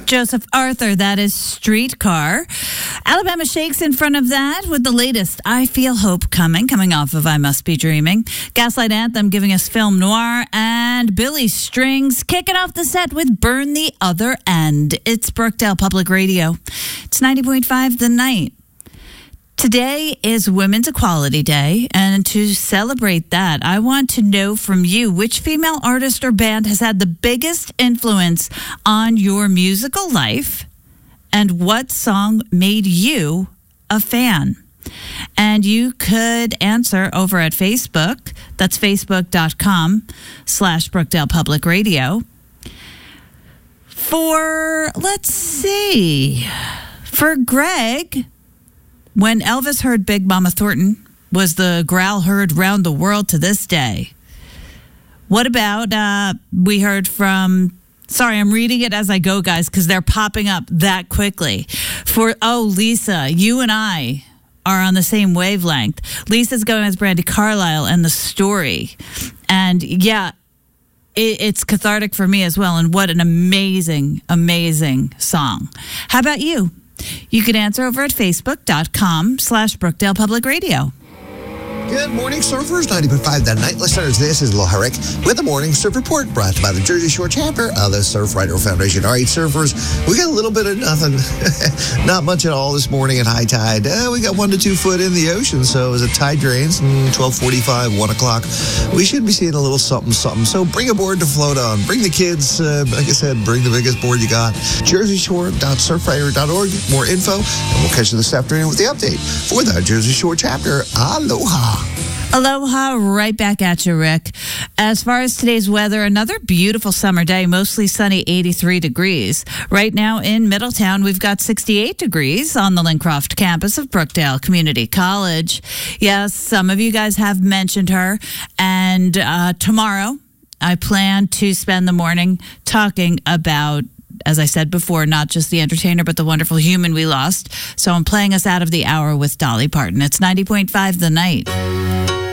Joseph Arthur, that is Streetcar. Alabama Shakes in front of that with the latest I Feel Hope coming off of I Must Be Dreaming. Gaslight Anthem giving us Film Noir, and Billy Strings kicking off the set with Burn the Other End. It's Brookdale Public Radio. It's 90.5 The Night. Today is Women's Equality Day, and to celebrate that, I want to know from you which female artist or band has had the biggest influence on your musical life, and what song made you a fan. And you could answer over at Facebook. That's facebook.com/Brookdale Public Radio. For Greg, when Elvis heard Big Mama Thornton, was the growl heard round the world to this day. What about, we heard from, sorry, I'm reading it as I go, guys, because they're popping up that quickly. Lisa, you and I are on the same wavelength. Lisa's going as Brandi Carlile and The Story. And yeah, it's cathartic for me as well. And what an amazing, amazing song. How about you? You can answer over at facebook.com/Brookdale Public Radio. Good morning, surfers. 90.5 That Night. Listeners, this is Lil Herrick with the Morning Surf Report, brought to you by the Jersey Shore chapter of the Surfrider Foundation. All right, surfers, we got a little bit of nothing. Not much at all this morning at high tide. We got 1 to 2 foot in the ocean, so as the tide drains, 12:45, 1 o'clock, we should be seeing a little something. So bring a board to float on. Bring the kids. Like I said, bring the biggest board you got. JerseyShore.surfrider.org. More info, and we'll catch you this afternoon with the update for the Jersey Shore chapter. Aloha. Aloha, right back at you, Rick. As far as today's weather, another beautiful summer day, mostly sunny, 83 degrees. Right now in Middletown, we've got 68 degrees on the Lincroft campus of Brookdale Community College. Yes, some of you guys have mentioned her. And tomorrow, I plan to spend the morning talking about, as I said before, not just the entertainer, but the wonderful human we lost. So I'm playing us out of the hour with Dolly Parton. It's 90.5 The Night.